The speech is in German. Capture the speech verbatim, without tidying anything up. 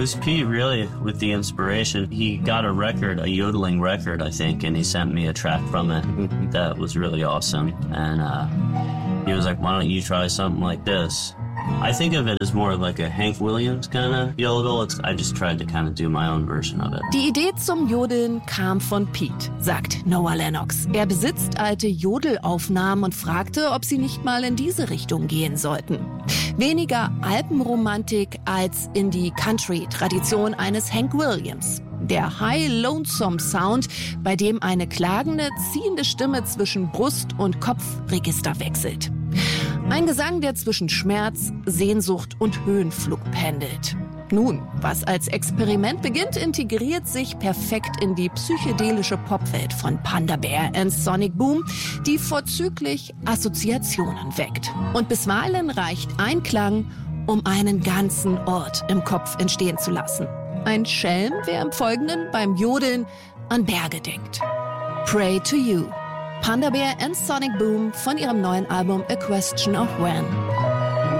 was Pete really with the inspiration. He got a record, a yodeling record, I think, and he sent me a track from it. That was really awesome. And uh, he was like, why don't you try something like this? I think of it as more like a Hank Williams kind of yodel. It's, I just tried to kind of do my own version of it. Die Idee zum Jodeln kam von Pete, sagt Noah Lennox. Er besitzt alte Jodelaufnahmen und fragte, ob sie nicht mal in diese Richtung gehen sollten. Weniger Alpenromantik als in die Country-Tradition eines Hank Williams. Der High Lonesome Sound, bei dem eine klagende, ziehende Stimme zwischen Brust- und Kopfregister wechselt. Ein Gesang, der zwischen Schmerz, Sehnsucht und Höhenflug pendelt. Nun, was als Experiment beginnt, integriert sich perfekt in die psychedelische Popwelt von Panda Bear and Sonic Boom, die vorzüglich Assoziationen weckt. Und bisweilen reicht ein Klang, um einen ganzen Ort im Kopf entstehen zu lassen. Ein Schelm, wer im Folgenden beim Jodeln an Berge denkt. Pray to You. Panda Bear and Sonic Boom von ihrem neuen Album A Question of When.